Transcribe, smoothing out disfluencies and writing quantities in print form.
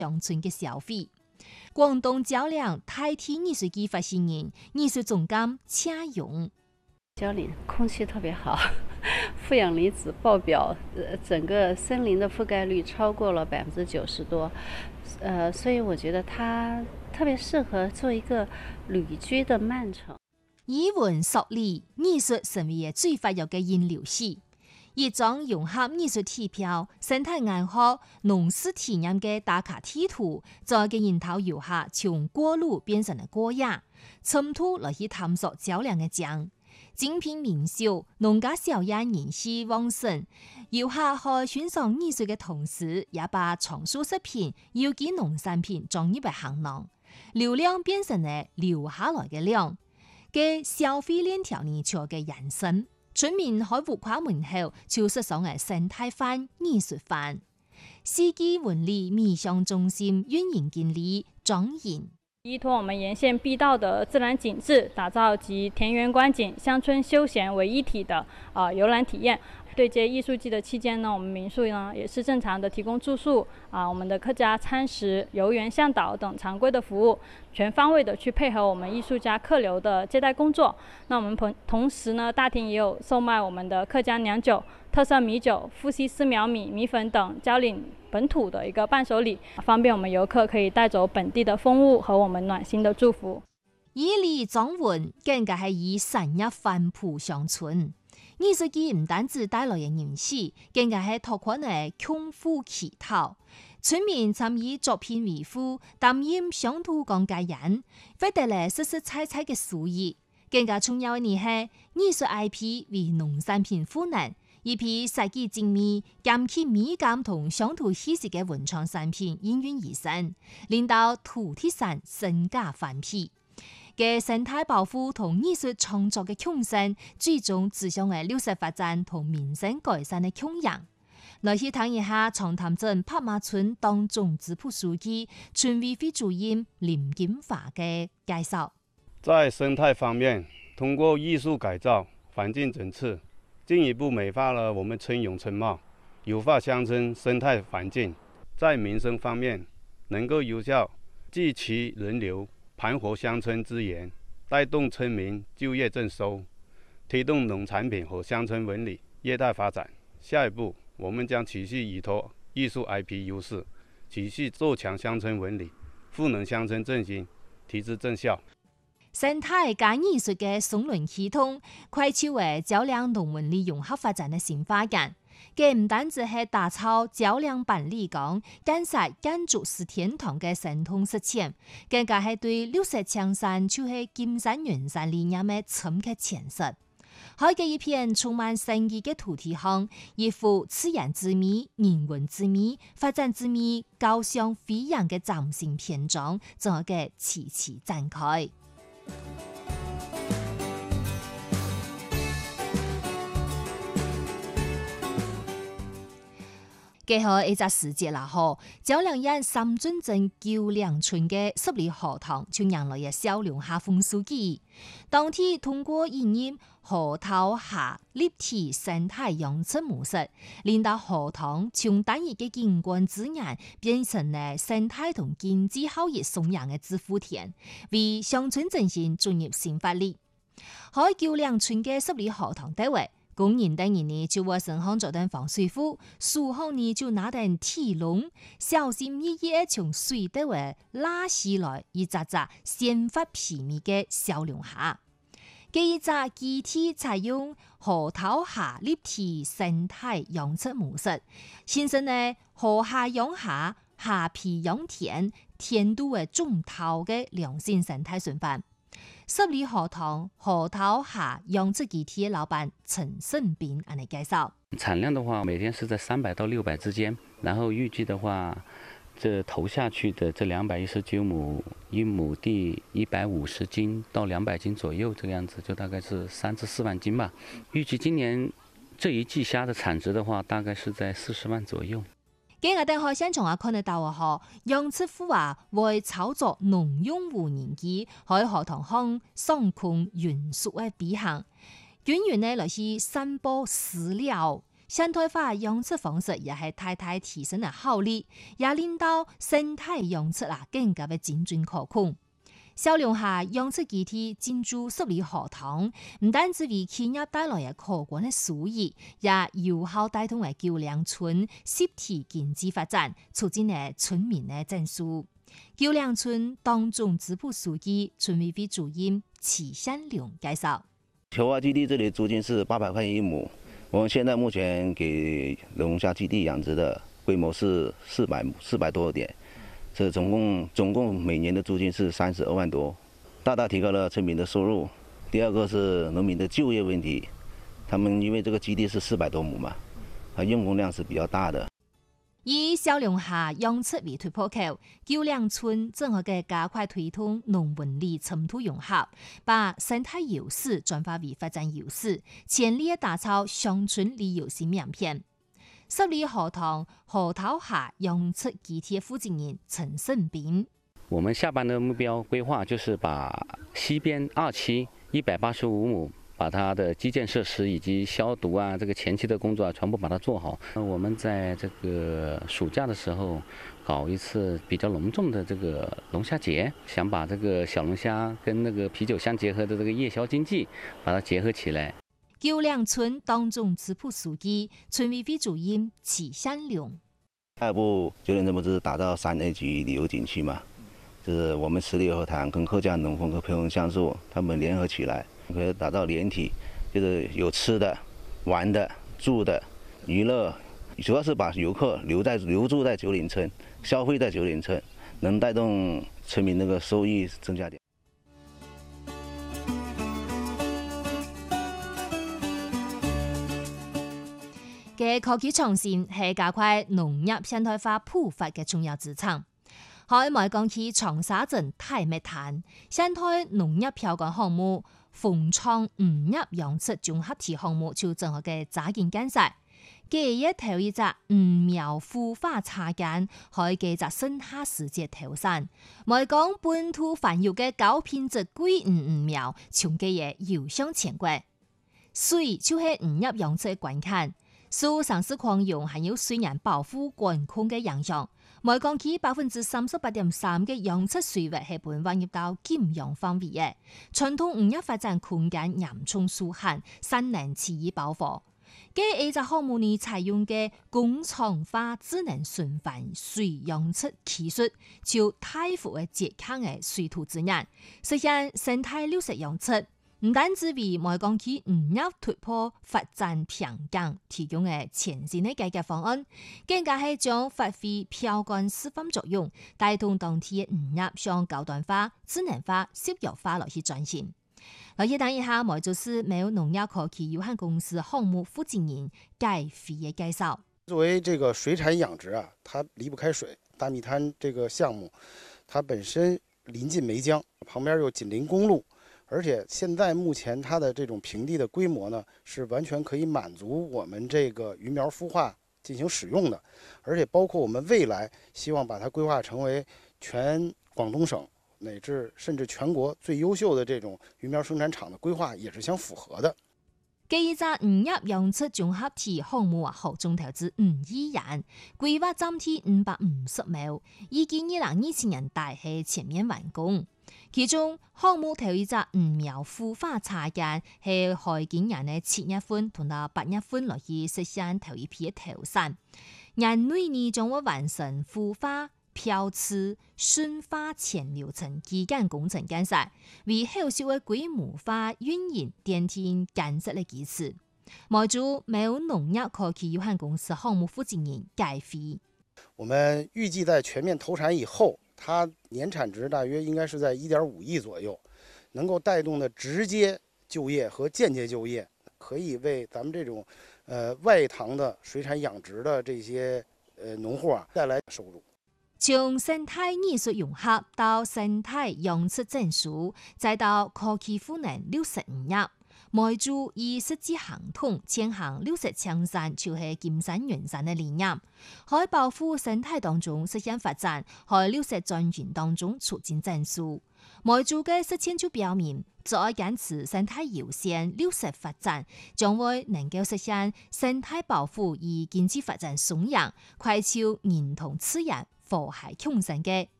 鄉村嘅消費。廣東蕉嶺大體藝術季發言人、藝術總監車勇： 蕉嶺空氣特別好，負氧離子爆表，整個森林的覆蓋率超過了90%多，所以我覺得它特別適合做一個旅居的慢城。 語文塑理藝術成為最活躍嘅引流系，一張融合藝術體票、生態愛好、農事體驗嘅打卡地圖，再嘅引導遊客從過路變成了過夜，深度來去探索蕉嶺嘅江。精品名宿、農家小野人氣旺盛，遊客可欣賞藝術嘅同時，也把藏書食品、有機農產品裝入嚟行囊，流量變成了留下來嘅量。嘅消費鏈條呢，做嘅延伸，村民喺浮誇門後，就設上嘅生態飯、藝術飯。四季文理面向中心運營經理莊賢： 依託我們沿線必到的自然景致，打造集田園觀景、鄉村休閒為一體的遊覽體驗。對接藝術季的期間呢，我們民宿呢也是正常的提供住宿我們的客家餐食、遊園向導等常規的服務，全方位的去配合我們藝術家客流的接待工作。那我們同時呢，大廳也有售賣我們的客家釀酒、特色米酒、富硒絲苗米粉等蕉嶺本土的一個伴手禮，方便我們遊客可以帶走本地的風物和我們暖心的祝福。 以禮裝文更加係以深入返璞鄉村。藝術季唔單止帶來嘅人氣，更加係拓寬嘅窮富乞討。村民參與作品維護，擔任鄉土講解員，獲得了實實在在嘅收益。更加重要嘅係藝術 IP 為農產品賦能，一批設計精密、兼具美感同鄉土氣息嘅文創產品應運而生，令到土地上身價翻倍。嘅生態保護同藝術創作嘅強盛，最終指向嘅綠色發展同民生改善嘅強揚。來去睇一下長潭鎮柏馬村當總支部書記、村委會主任林金華嘅介紹。 在生態方面，通過藝術改造、環境整治，進一步美化了我們村容村貌，優化鄉村生態環境。在民生方面，能夠有效聚集人流，盤活鄉村資源，帶動村民就業增收，推動農產品和鄉村文旅業態發展。下一步，我們將持續依託藝術 IP 優勢，持續做強鄉村文旅，賦能鄉村振興，提質增效。 生態加藝術嘅雙輪系統，快速為蕉嶺農文旅融合發展嘅新發展。佢唔單止係打造蕉嶺板里港建設建築師天堂嘅神通實踐，更加係對綠色青山就係金山銀山理念嘅深刻詮釋。喺嘅一片充滿生機嘅土地上，一幅自然之美、人文之美、發展之美、高尚飛揚嘅嶄新篇章，仲有嘅齊齊展開。結合一隻時節啦，蕉嶺縣三圳鎮舊嶺村嘅十里河塘，就迎來嘅小龍蝦豐收季。當天通過引入河頭下立體生態養殖模式，令到河塘從單一嘅景觀資源變成了生態同經濟效益雙贏嘅致富田，為鄉村振興注入新活力。喺舊嶺村嘅十里河塘地位。工人等人呢就話身上做等防水褲，樹後呢就拿定鐵籠，小心翼翼從水底位拉起來一隻隻鮮發皮密嘅小龍蝦。呢一隻機體採用河頭下立體生態養殖模式，形成呢河下養蝦、蝦皮養田、田都嘅種頭嘅良性生態循環。十里河塘河頭下養殖基地嘅老闆陳勝斌按嚟介紹， 產量的話，每天是在300到600之間，然後預計的話，這投下去的這219畝，一畝地150斤到200斤左右，這個樣子就大概是3至4萬斤吧。預計今年這一季蝦的產值的話，大概是在40萬左右。 今日等海鮮場看得到養殖戶為操作農用無人機，喺河塘上上空匀速嘅飛行，遠遠呢來去散播飼料， 現代化養殖方式也係大大提升了效率，也令到生態養殖更加的精準可控。小龍蝦養殖基地進駐濕地河塘，唔單止為企業帶來可觀的收益，也有效帶動了橋梁村濕地經濟發展，促進了村民的增收。橋梁村當中支部書記、村委會主任齊善良介紹： 球蛙基地這裡租金是800塊一畝，我們現在目前給龍蝦基地養殖的規模是400多點。這總共每年的租金是32萬多，大大提高了村民的收入。第二個是農民的就業問題，他們因為這個基地是400多畝嘛，它用工量是比較大的。 以小龍蝦養殖為突破口，橋梁村正好嘅加快推動農文理深度融合，把生態優勢轉化為發展優勢，全力打造鄉村旅遊新名片。濕地河塘河套蝦養殖基地負責人陳勝斌： 我們下半年目標規劃就是把西邊2期185畝，把它的基建設施以及消毒啊，這個前期的工作全部把它做好。我們在這個暑假的時候搞一次比較隆重的這個龍蝦節，想把這個小龍蝦跟那個啤酒相結合的這個夜宵經濟，把它結合起來。 橋梁村當中支部書記、村委會主任齊善良： 下一步橋梁村不是打造3A 級旅遊景區嘛？就是我們十里河塘跟客家農風和培文橡樹他們聯合起來，可以打造連體，就是有吃的、玩的、住的、娛樂，主要是把遊客留住在九嶺村，消費在九嶺村，能帶動村民那個收益增加點。 嘅科技創新係加快農業現代化步伐嘅重要資產。喺梅江區長沙鎮太密灘，現代農業標杆項目鳳創漁業養殖綜合體項目就正好嘅扎建建設，今日頭一隻魚苗孵化插間，喺幾隻生態世界投產。梅江本土繁育嘅高品質貴魚苗，從今日遙向全國。水就係漁業養殖嘅關鍵。受上市擴容還有水源保護管控嘅影響，梅江區38.3%嘅養殖水域係被劃入到禁養範圍嘅，傳統漁業發展空間嚴重受限，山林遲已飽和。嘅呢隻項目呢採用嘅工廠化智能循環水養殖技術，就大幅嘅節省嘅水土資源，實現生態綠色養殖。唔單止為梅江區漁業突破發展瓶頸提供嘅前線嘅解決方案，更加係將發揮標杆示範作用，帶動當地嘅漁業向高端化、智能化、商業化來去轉型。來去等一下，梅州市苗農業科技有限公司項目負責人蓋飛嘅介紹。 作為這個水產養殖啊，它離不開水。大密灘這個項目，它本身臨近梅江，旁邊又緊鄰公路。而且現在目前它的這種平地的規模呢，是完全可以滿足我們這個魚苗孵化進行使用的，而且包括我們未來希望把它規劃成為全廣東省乃至甚至全國最優秀的這種魚苗生產廠的規劃也是相符合的。 記者漁業養殖綜合體項目合總投資5億元，規劃佔地550畝，預計2027年底係全面完工。其中項目頭一隻魚苗孵化插間係喺今年嘅7月份同到8月份來去實現頭一批嘅投產，年內呢將會完成孵化、漂雌、馴化全流程基建工程建設，為後續嘅規模化運營奠定建設嘅基礎。梅州苗農業科技有限公司項目負責人蓋飛： 我們預計在全面投產以後，它年產值大約應該是在1.5億左右，能夠帶動的直接就業和間接就業，可以為咱們這種外塘的水產養殖的這些農戶啊帶來收入。 從生態藝術融合到生態養殖證書，再到科技賦能綠色漁業，梅州以實際行動踐行綠色青山就是金山銀山的理念，喺保護生態當中實現發展，喺綠色轉型當中促進增收。 每組嘅實踐就表明，在堅持生態優先、綠色發展，將會能夠實現生態保護與經濟發展雙贏，攜手認同自然、和諧共生嘅